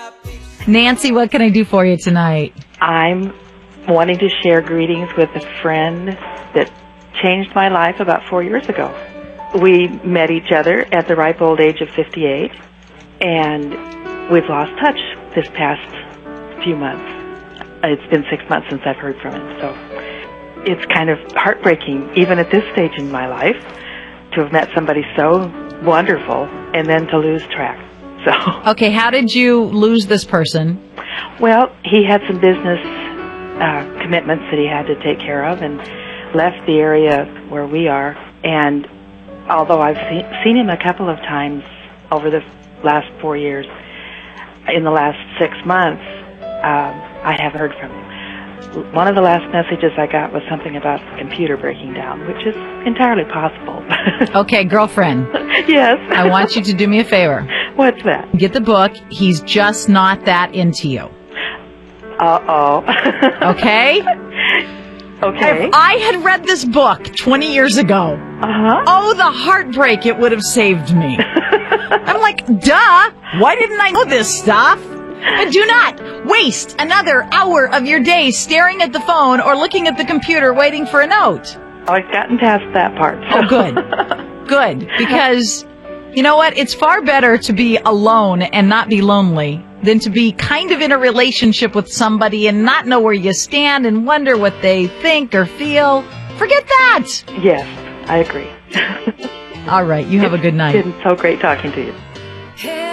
Nancy, what can I do for you tonight? I'm wanting to share greetings with a friend that changed my life about 4 years ago. We met each other at the ripe old age of 58, and we've lost touch this past few months. It's been 6 months since I've heard from him, so it's kind of heartbreaking, even at this stage in my life, to have met somebody so wonderful and then to lose track. So, Okay, how did you lose this person? well, he had some business commitments that he had to take care of and left the area where we are. And although I've seen him a couple of times over the last 4 years, in the last 6 months, I haven't heard from him. One of the last messages I got was something about the computer breaking down, which is entirely possible. Okay, girlfriend, Yes. I want you to do me a favor. What's that? Get the book. He's just not that into you. Uh-oh. Okay? Okay. If I had read this book 20 years ago, Uh-huh. oh, the heartbreak it would have saved me. I'm like, duh, why didn't I know this stuff? But do not waste another hour of your day staring at the phone or looking at the computer waiting for a note. Oh, I've gotten past that part. Oh, good. Good. Because, you know what? It's far better to be alone and not be lonely than to be kind of in a relationship with somebody and not know where you stand and wonder what they think or feel. Forget that. Yes, I agree. All right. You have a good night. It's been so great talking to you.